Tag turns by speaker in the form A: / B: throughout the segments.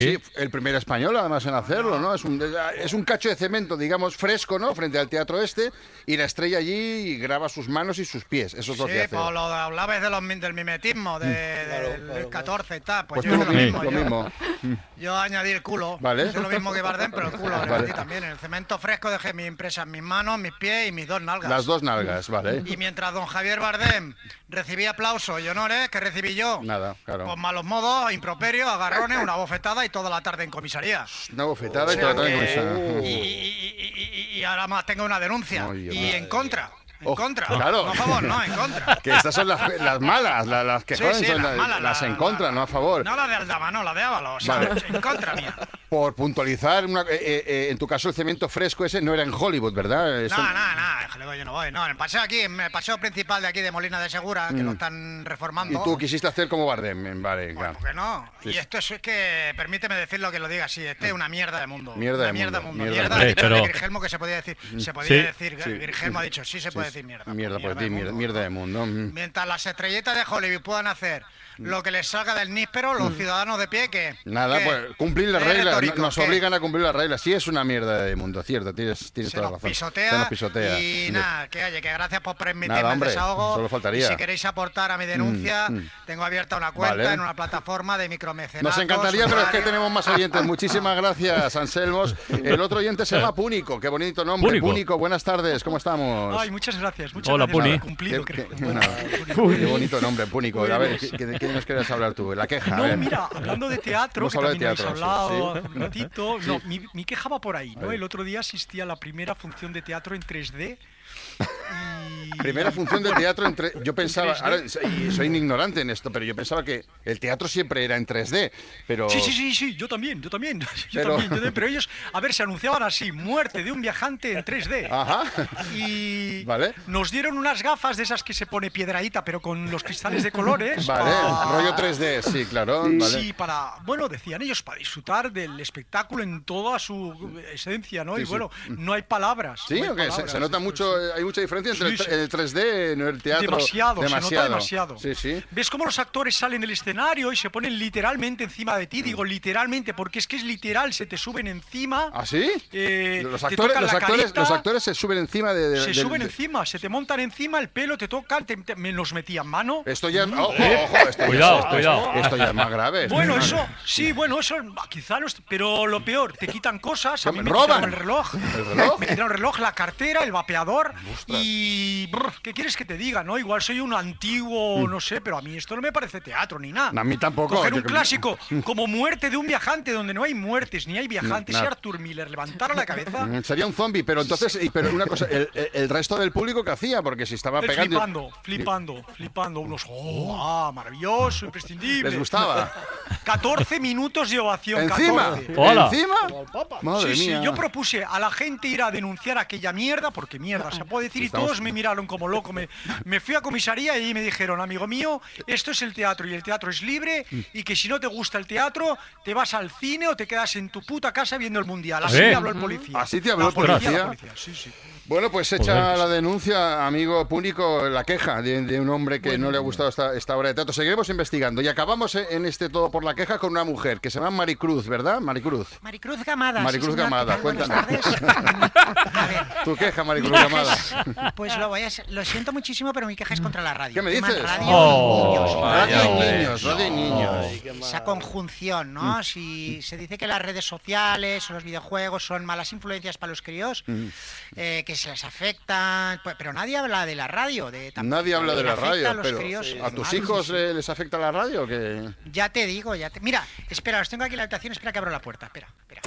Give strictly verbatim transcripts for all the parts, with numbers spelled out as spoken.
A: Sí, el primer español además en hacerlo, ¿no? Es un, es un cacho de cemento, digamos, fresco, ¿no? Frente al teatro este, y la estrella allí graba sus manos y sus pies. Eso es lo
B: sí,
A: que hace.
B: pues lo hablabas de los, del mimetismo, de,
C: claro,
B: del
C: claro,
B: catorce y tal. Pues,
A: Pues
B: yo
A: tú
B: lo mismo.
A: lo
B: yo,
A: mismo.
B: yo añadí el culo.
A: Vale.
B: Es lo mismo que Bardem, pero el culo le
A: Vale.
B: metí también. En el cemento fresco dejé mi impresa en mis manos, mis pies y mis dos nalgas.
A: Las dos nalgas, vale.
B: Y mientras don Javier Bardem recibía aplausos y honores, ¿qué recibí yo?
A: Nada, claro.
B: Pues malos modos, improperios, agarrones, una bofetada y toda la tarde en comisaría.
A: Una bofetada y
B: O
A: toda
B: sea
A: la
B: que-
A: tarde
B: y, y- y- y- y ahora más tengo una denuncia.
A: Ay, Dios,
B: y
A: madre
B: en contra. En
A: Oh,
B: contra.
A: claro.
B: No a favor, no, en contra.
A: Que estas son las, las malas, las, las que
B: Sí,
A: joden
B: sí,
A: son
B: las
A: las,
B: malas,
A: las
B: la-
A: en
B: la-
A: contra, no a favor.
B: No la de Aldama, no, la de Ábalos.
A: Vale.
B: En contra mía.
A: Por puntualizar, una- eh, eh, eh, en tu caso el cemento fresco ese no era en Hollywood, ¿verdad? Eso-
B: No, no, no, Jalego, yo no voy. No, en el paseo aquí, en el paseo principal de aquí de Molina de Segura, que lo están reformando.
A: Y tú quisiste hacer como Bardem, vale, claro.
B: ¿Por qué no?
A: Sí,
B: Y
A: sí.
B: esto es, es que, permíteme decirlo que lo diga así, este es una mierda de mundo.
A: Mierda
B: una
A: de
B: mierda
A: mundo,
B: mundo.
A: mierda
B: Mierda,
A: de
B: de,
D: mundo. Pero-
B: Grigelmo que se podía decir. Se podía
D: Sí.
B: decir,
A: Sí.
B: Grigelmo ha dicho, sí se puede
A: Sí,
B: decir mierda.
A: Mierda por ti,
B: de
A: mierda,
B: mundo.
A: mierda de mundo. mm.
B: Mientras las estrellitas de Hollywood puedan hacer lo que les salga del níspero, los ciudadanos de pie, que
A: Nada,
B: ¿qué?
A: pues cumplir las
B: ¿Es
A: reglas,
B: retórico,
A: no- nos
B: qué?
A: obligan a cumplir las reglas. Sí es una mierda de mundo, cierto, tienes, tienes
B: Se
A: toda la
B: nos
A: razón.
B: pisotea,
A: Se nos pisotea.
B: y
A: Sí.
B: nada, que oye, que gracias por permitirme
A: Nada,
B: el
A: hombre,
B: desahogo.
A: solo faltaría.
B: Y si queréis aportar a mi denuncia,
A: Mm, mm.
B: tengo abierta una cuenta
A: Vale.
B: en una plataforma de micromecenazos.
A: Nos encantaría, pero es que
B: usuarios.
A: tenemos más oyentes. Muchísimas gracias, Anselmos. El otro oyente se llama Púnico, qué bonito nombre.
D: Púnico.
A: Púnico, buenas tardes, ¿cómo estamos?
E: Ay, muchas gracias. Muchas
D: Hola,
E: gracias
D: Puni.
E: por cumplido,
A: Qué-
E: creo.
A: qué-
E: Bueno,
A: no,
E: Puni.
A: qué bonito nombre, Púnico. A ver,
E: Bueno.
A: ¿qué, qué- qué nos quieres hablar tú? La queja, a
E: No,
A: ver.
E: mira, hablando de teatro,
A: Hemos
E: que
A: hablado de
E: también
A: teatro,
E: habéis
A: sí,
E: hablado
A: sí.
E: hace un ratito,
A: Sí.
E: no, mi, mi queja va por ahí,
A: A
E: ¿no?
A: ver.
E: El otro día asistí a la primera función de teatro en tres D. y-
A: Primera función de teatro en tre- yo pensaba,
E: tres D.
A: ahora soy, soy un ignorante en esto, pero yo pensaba que el teatro siempre era en tres D, pero
E: Sí, sí, sí, sí, yo también, yo también, yo
A: Pero-
E: también, yo también, pero ellos, a ver, se anunciaban así, muerte de un viajante en tres D.
A: Ajá.
E: Y
A: Vale.
E: nos dieron unas gafas de esas que se pone piedraíta, pero con los cristales de colores.
A: Vale,
E: pa-
A: rollo tres D, sí, claro, vale.
E: Sí, para, bueno, decían ellos, para disfrutar del espectáculo en toda su esencia, ¿no?
A: Sí,
E: y
A: sí.
E: bueno, no hay palabras.
A: Sí,
E: no hay
A: o qué? se,
E: palabras,
A: se nota
E: esto
A: mucho,
E: es-
A: eh, hay mucha diferencia entre
E: Sí,
A: el, tre-
E: sí.
A: el tres D y el teatro.
E: Demasiado, se nota demasiado.
A: Sí, sí.
E: ¿Ves cómo los actores salen del escenario y se ponen literalmente encima de ti? Digo literalmente, porque es que es literal, se te suben encima.
A: ¿Ah, sí?
E: eh,
A: los
E: te
A: actores,
E: tocan
A: los
E: la
A: actores,
E: carita,
A: los actores se suben encima de, de-
E: se
A: del-
E: suben
A: de-
E: encima, se te montan encima, el pelo te tocan, te, te- me los metían mano.
A: Esto ya, ojo,
D: Eh,
A: ojo, esto ya-
D: cuidado,
A: esto-
D: cuidado.
A: Esto ya es más grave. esto
E: Bueno,
A: es-
E: eso, sí, bueno, eso, bah, quizá no es, pero lo peor, te quitan cosas, a mí me
A: ¿Roban?
E: quitaron el reloj,
A: ¿El reloj?
E: me quitaron el reloj, la cartera, el vapeador y, brr, ¿qué quieres que te diga, no? Igual soy un antiguo, no sé, pero a mí esto no me parece teatro ni nada.
A: Mm. A mí tampoco.
E: Coger
A: yo
E: un
A: que-
E: clásico como Muerte de un viajante, donde no hay muertes ni hay viajantes,
A: No,
E: y
A: no.
E: Arthur Miller levantara la cabeza,
A: Mm, Sería un zombie, pero entonces, y- pero una cosa, el, el- el resto del público que hacía, porque si estaba
E: él
A: pegando.
E: flipando, flipando, flipando, unos, oh, ah, maravilloso, imprescindible.
A: ¿Les gustaba?
E: catorce minutos de ovación,
A: ¿Encima?
E: catorce.
D: Hola.
A: ¿Encima? Madre
E: Sí,
A: mía.
E: sí, yo propuse a la gente ir a denunciar aquella mierda, porque mierda se puede decir, y
A: Estamos-
E: todos me miraron como loco. Me, me fui a comisaría y me dijeron, amigo mío, esto es el teatro y el teatro es libre, y que si no te gusta el teatro, te vas al cine o te quedas en tu puta casa viendo el mundial. Así
D: ¿Eh?
E: me habló el policía.
A: ¿Así te habló
E: La
A: el policía?
E: la policía, sí, sí.
A: Bueno, pues echa la denuncia, amigo Púnico, la queja de, de un hombre que no le ha gustado esta, esta obra de teatro. Seguiremos investigando y acabamos en este Todo por la Queja con una mujer que se llama Maricruz, ¿verdad? Maricruz.
F: Maricruz Gamada.
A: Maricruz
F: sí, señor,
A: Gamada,
F: ¿qué tal? Buenas
A: cuéntanos.
F: tardes. A ver,
A: Tu queja, Maricruz
F: mi queja
A: Gamada.
F: es- pues lo voy a ser- lo siento muchísimo, pero mi queja es contra la radio.
A: ¿Qué me
F: Tema
A: dices?
F: Radio
D: Oh,
F: y niños.
A: Radio
D: vaya,
A: y
D: hombre.
A: niños, radio y niños.
F: Esa conjunción, ¿no? Si se dice que las redes sociales o los videojuegos son malas influencias para los críos, eh, que se les afectan, pues, pero nadie habla de la radio. De tam-
A: Nadie habla de la
F: afecta
A: radio,
F: a los
A: pero
F: críos
A: ¿a tus
F: mal,
A: hijos
F: sí, sí.
A: eh, les afecta la radio? Que
F: Ya te digo, ya te... Mira, espera, los tengo aquí en la habitación, espera que abro la puerta, espera, espera.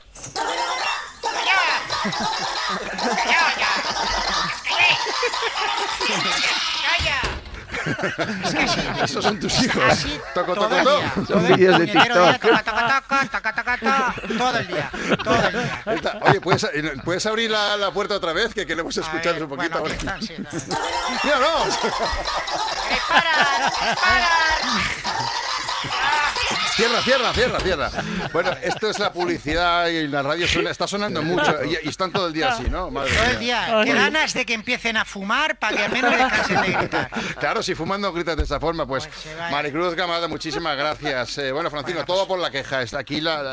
A: esos son tus hijos.
F: Así
A: Toco,
F: todo
A: toco,
F: el
A: toco.
F: día.
C: Son
F: Todo el
C: vídeos de
F: puñetero día,
C: TikTok.
F: taca, taca, taca, taca, taca, taca, todo el día, todo el día.
A: Está- Oye, ¿puedes, eh, ¿puedes abrir la, la puerta otra vez? Que queremos
F: A
A: escuchar
F: ver,
A: un poquito.
F: bueno, aquí están, sí, están.
A: Mira, no.
F: ¡Disparar! ¡Disparar!
A: Cierra, cierra, cierra, cierra. Bueno, esto es la publicidad y la radio suena, está sonando mucho y, y están todo el día así, ¿no? Madre
F: Todo el
A: mía.
F: día. Qué ganas de que empiecen a fumar para que al menos descansen de gritar.
A: Claro, si fumando gritas de esa forma, pues,
F: Pues se va.
A: Maricruz Camada, muchísimas gracias. Eh, bueno, Francino, todo por la queja. Está aquí la,